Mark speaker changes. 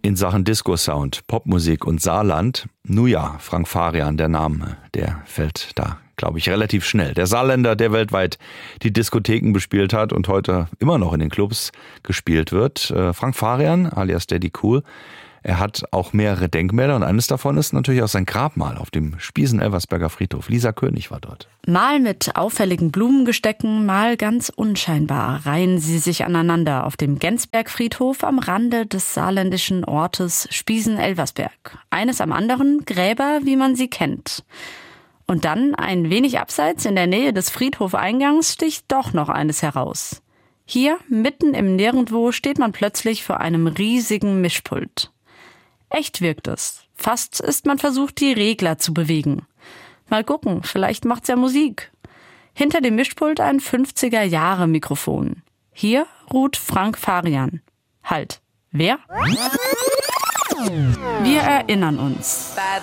Speaker 1: in Sachen Disco-Sound, Popmusik und Saarland. Nun ja, Frank Farian, der Name, der fällt da, glaube ich, relativ schnell. Der Saarländer, der weltweit die Diskotheken bespielt hat und heute immer noch in den Clubs gespielt wird. Frank Farian, alias Daddy Cool, er hat auch mehrere Denkmäler und eines davon ist natürlich auch sein Grabmal auf dem Spiesen-Elversberger Friedhof. Lisa König war dort.
Speaker 2: Mal mit auffälligen Blumengestecken, mal ganz unscheinbar reihen sie sich aneinander auf dem Gensberg-Friedhof am Rande des saarländischen Ortes Spiesen-Elversberg. Eines am anderen Gräber, wie man sie kennt. Und dann, ein wenig abseits in der Nähe des Friedhofeingangs, sticht doch noch eines heraus. Hier, mitten im Nirgendwo, steht man plötzlich vor einem riesigen Mischpult. Echt wirkt es. Fast ist man versucht, die Regler zu bewegen. Mal gucken, vielleicht macht's ja Musik. Hinter dem Mischpult ein 50er-Jahre-Mikrofon. Hier ruht Frank Farian. Halt, wer? Wir erinnern uns.